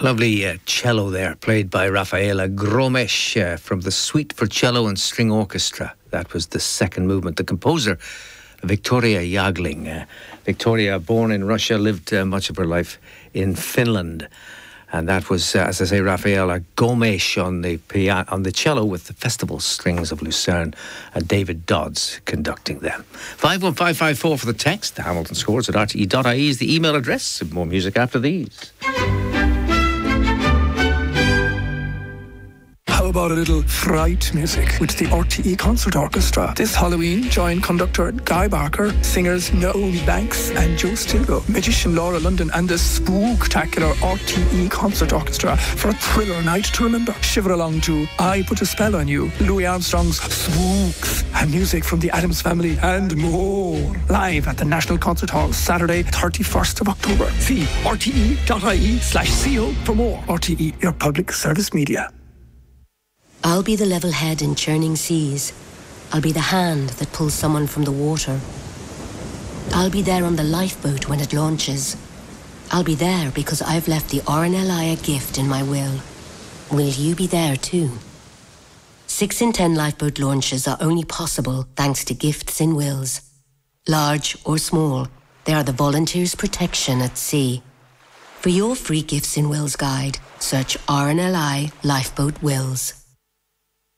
Lovely cello there, played by Rafaela Gromesh from the Suite for Cello and String Orchestra. That was the second movement. The composer, Victoria Jagling. Victoria, born in Russia, lived much of her life in Finland. And that was, as I say, Rafaela Gomes on the cello with the Festival Strings of Lucerne and David Dodds conducting them. 51554 for the text. The Hamilton Scores at rte.ie is the email address. More music after these. How about a little fright music with the RTE Concert Orchestra? This Halloween, join conductor Guy Barker, singers Naomi Banks and Joe Stilgo, magician Laura London and the spooktacular RTE Concert Orchestra for a thriller night to remember. Shiver along to I Put a Spell on You, Louis Armstrong's Spooks, and music from the Addams Family and more. Live at the National Concert Hall, Saturday, 31st of October. See rte.ie/co for more. RTE, your public service media. I'll be the level head in churning seas. I'll be the hand that pulls someone from the water. I'll be there on the lifeboat when it launches. I'll be there because I've left the RNLI a gift in my will. Will you be there too? 6 in 10 lifeboat launches are only possible thanks to gifts in wills. Large or small, they are the volunteers' protection at sea. For your free Gifts in Wills guide, search RNLI Lifeboat Wills.